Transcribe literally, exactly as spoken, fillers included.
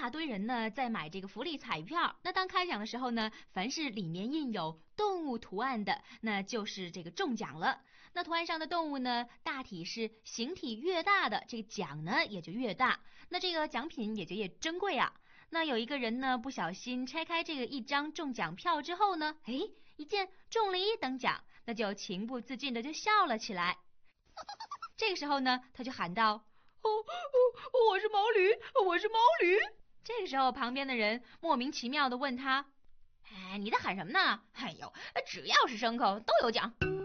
大堆人呢在买这个福利彩票。那当开奖的时候呢，凡是里面印有动物图案的，那就是这个中奖了。那图案上的动物呢，大体是形体越大的，这个奖呢也就越大，那这个奖品也就越珍贵啊。那有一个人呢，不小心拆开这个一张中奖票之后呢，哎，一见中了一等奖，那就情不自禁的就笑了起来。这个时候呢，他就喊道：哦哦，我是毛驴，我是毛驴。这个时候旁边的人莫名其妙的问他：哎，你在喊什么呢？哎呦，只要是牲口都有奖。